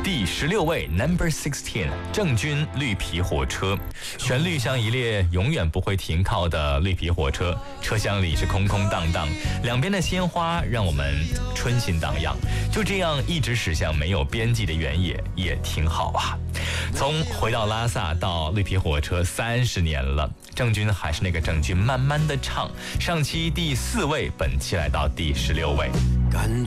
第16位 Number 16， 郑钧绿皮火车。旋律像一列永远不会停靠的绿皮火车，车厢里是空空荡荡，两边的鲜花让我们春心荡漾。就这样一直驶向没有边际的原野，也挺好啊。从回到拉萨到绿皮火车30年了，郑钧还是那个郑钧，慢慢的唱。上期第4位，本期来到第16位。 感